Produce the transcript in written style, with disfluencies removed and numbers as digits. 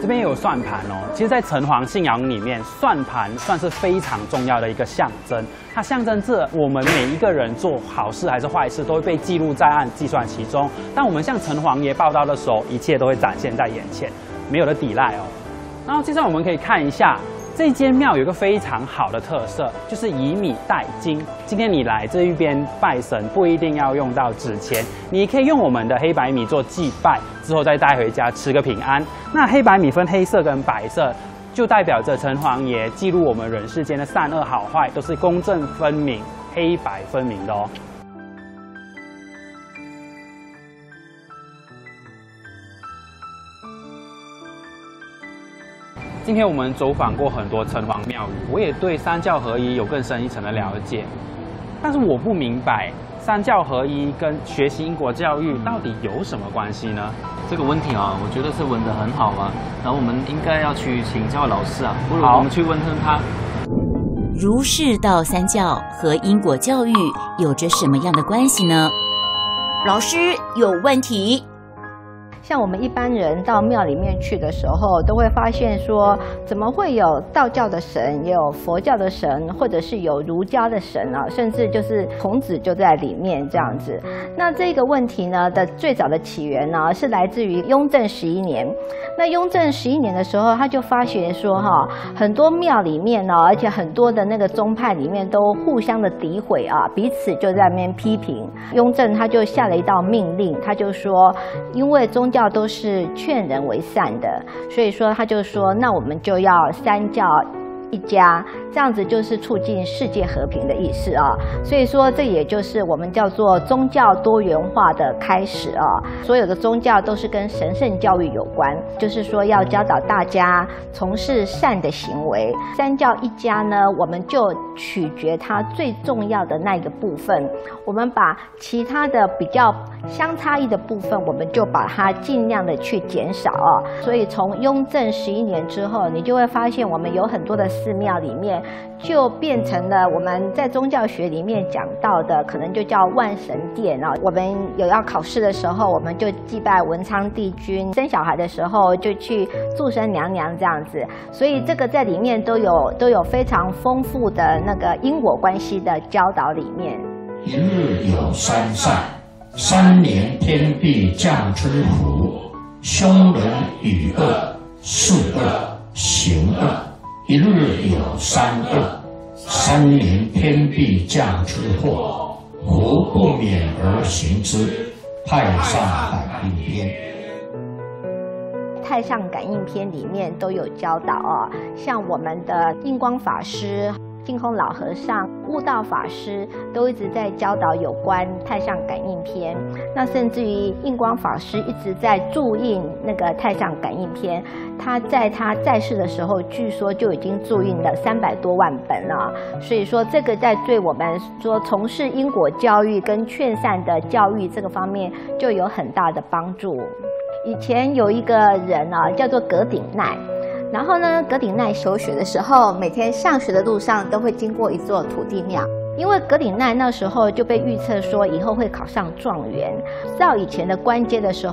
这边也有算盘哦。其实，在城隍信仰里面，算盘算是非常重要的一个象征，它象征着我们每一个人做好事还是坏事，都会被记录在案，计算其中。当我们向城隍爷报到的时候，一切都会展现在眼前，没有的抵赖哦。然后接着我们可以看一下。这间庙有一个非常好的特色，就是以米代金。今天你来这一边拜神，不一定要用到纸钱，你可以用我们的黑白米做祭拜，之后再带回家吃个平安。那黑白米分黑色跟白色，就代表着城隍爷记录我们人世间的善恶好坏，都是公正分明、黑白分明的哦。今天我们走访过很多城隍庙宇，我也对三教合一有更深一层的了解。但是我不明白三教合一跟学习因果教育到底有什么关系呢？ 这个问题啊，我觉得是问得很好啊。然后我们应该要去请教老师啊，不如我们去问问他。 儒释道三教和因果教育有着什么样的关系呢？老师有问题。 像我们一般人到庙里面去的时候，都会发现说，怎么会有道教的神，也有佛教的神，或者是有儒家的神啊，甚至就是孔子就在里面这样子。那这个问题呢的最早的起源呢，是来自于雍正11年。那雍正11年的时候，他就发觉说很多庙里面呢，而且很多的那个宗派里面都互相的诋毁啊，彼此就在那边批评。雍正他就下了一道命令，他就说，因为宗教都是劝人为善的，所以说他就说，那我们就要三教一家，这样子就是促进世界和平的意思啊。所以说这也就是我们叫做宗教多元化的开始啊。所有的宗教都是跟神圣教育有关，就是说要教导大家从事善的行为。三教一家呢，我们就取决它最重要的那个部分，我们把其他的比较相差异的部分，我们就把它尽量的去减少啊。所以从雍正11年之后，你就会发现我们有很多的寺庙里面就变成了我们在宗教学里面讲到的，可能就叫万神殿啊。我们有要考试的时候，我们就祭拜文昌帝君；生小孩的时候就去祝生娘娘这样子。所以这个在里面都有非常丰富的那个因果关系的教导里面。 一日有三善，3年天地降之福，凶人与恶，事恶行恶。一日有三恶，3年天地降之祸，福不免而行之。太上感应篇。 太上感应篇里面都有教导啊，像我们的印光法师、净空老和尚、悟道法师都一直在教导有关太上感应篇。那甚至于印光法师一直在注印那个太上感应篇，他在世的时候，据说就已经注印了300多万本了。所以说，这个在对我们说从事因果教育跟劝善的教育这个方面，就有很大的帮助。以前有一个人啊，叫做葛鼎鼐。然后呢，葛鼎鼐求学的时候，每天上学的路上都会经过一座土地庙，因为葛鼎鼐那时候就被预测说以后会考上状元。到以前的官阶的时候